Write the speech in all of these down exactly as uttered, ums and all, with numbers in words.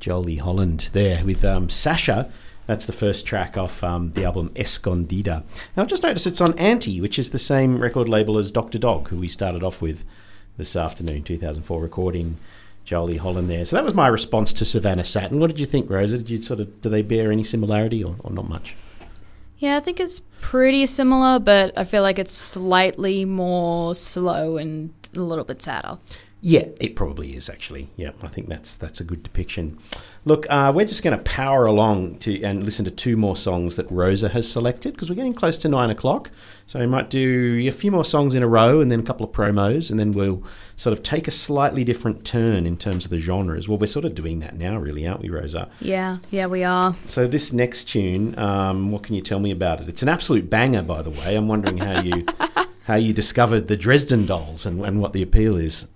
Jolie Holland there with um, Sasha. That's the first track off um, the album Escondida. And I've just noticed it's on Anti, which is the same record label as Doctor Dog, who we started off with this afternoon, two thousand four recording. Jolie Holland there. So that was my response to Savannah Satin. What did you think, Rosa? Did you sort of do they bear any similarity or, or not much? Yeah, I think it's pretty similar, but I feel like it's slightly more slow and a little bit sadder. Yeah, it probably is actually. Yeah, I think that's that's a good depiction. Look, uh, we're just going to power along to and listen to two more songs that Rosa has selected because we're getting close to nine o'clock. So we might do a few more songs in a row and then a couple of promos, and then we'll sort of take a slightly different turn in terms of the genres. Well, we're sort of doing that now, really, aren't we, Rosa? Yeah, yeah, we are. So this next tune, um, what can you tell me about it? It's an absolute banger, by the way. I'm wondering how you how you discovered the Dresden Dolls and, and what the appeal is.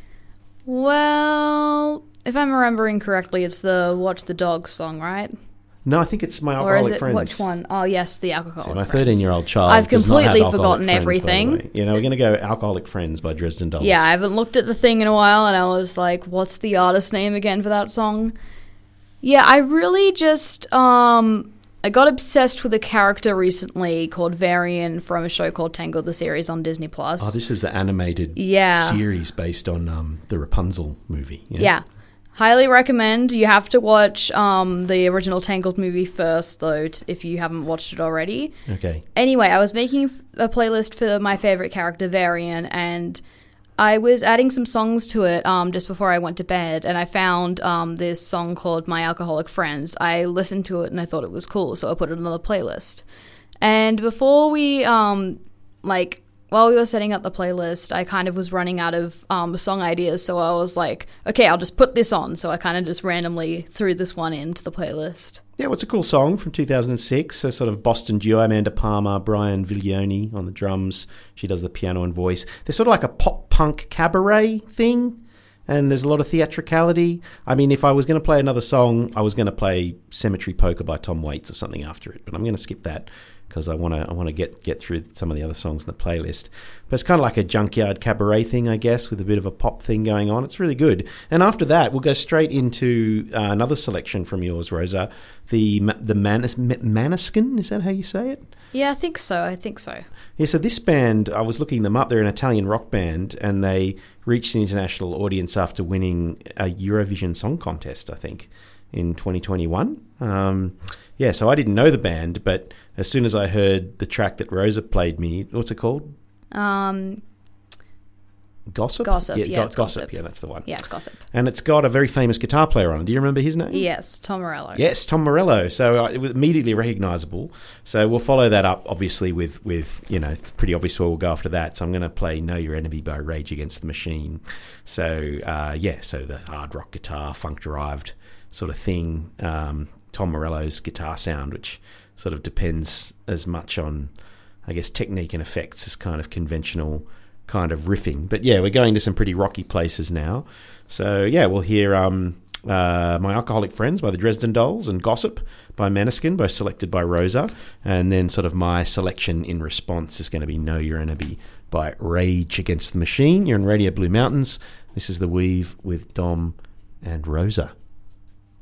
Well, if I'm remembering correctly, it's the Watch the Dogs song, right? No, I think it's My Or is Alcoholic it Friends. which one? Oh, yes, the Alcoholic So my Friends. thirteen-year-old child I've does not have completely Alcoholic forgotten Friends, everything. by the way. You know, we're going to go Alcoholic Friends by Dresden Dolls. Yeah, I haven't looked at the thing in a while, and I was like, what's the artist name again for that song? Yeah, I really just... um. I got obsessed with a character recently called Varian from a show called Tangled, the series on Disney Plus. Oh, this is the animated yeah. series based on um, the Rapunzel movie. Yeah. yeah. Highly recommend. You have to watch um, the original Tangled movie first, though, t- if you haven't watched it already. Okay. Anyway, I was making f- a playlist for my favorite character, Varian, and I was adding some songs to it um, just before I went to bed, and I found um, this song called My Alcoholic Friends. I listened to it, and I thought it was cool, so I put it on another playlist. And before we, um, like... while we were setting up the playlist, I kind of was running out of um, song ideas, so I was like, okay, I'll just put this on. So I kind of just randomly threw this one into the playlist. Yeah, well, it's a cool song from two thousand six, a sort of Boston duo, Amanda Palmer, Brian Viglione on the drums. She does the piano and voice. They're sort of like a pop-punk cabaret thing, and there's a lot of theatricality. I mean, if I was going to play another song, I was going to play Cemetery Polka by Tom Waits or something after it, but I'm going to skip that because I want to I want to get get through some of the other songs in the playlist. But it's kind of like a junkyard cabaret thing, I guess, with a bit of a pop thing going on. It's really good. And after that, we'll go straight into uh, another selection from yours, Rosa. The the Manis, Maneskin, is that how you say it? Yeah, I think so. I think so. Yeah, so this band, I was looking them up. They're an Italian rock band, and they reached the international audience after winning a Eurovision Song Contest, I think, in twenty twenty-one. Um, yeah, so I didn't know the band, but as soon as I heard the track that Rosa played me, what's it called? Um, Gossip? Gossip, yeah. yeah, Go- it's Gossip, Gossip. yeah, that's the one. Yeah, it's Gossip. And it's got a very famous guitar player on it. Do you remember his name? Yes, Tom Morello. Yes, Tom Morello. So uh, it was immediately recognisable. So we'll follow that up, obviously, with, with, you know, it's pretty obvious where we'll go after that. So I'm going to play Know Your Enemy by Rage Against the Machine. So, uh, yeah, so the hard rock guitar, funk-derived sort of thing. Um, Tom Morello's guitar sound, which sort of depends as much on, I guess, technique and effects as kind of conventional kind of riffing. But yeah, we're going to some pretty rocky places now. So yeah, we'll hear um, uh, My Alcoholic Friends by the Dresden Dolls and Gossip by Maneskin, both selected by Rosa. And then sort of my selection in response is going to be Know Your Enemy by Rage Against the Machine. You're in Radio Blue Mountains. This is The Weave with Dom and Rosa.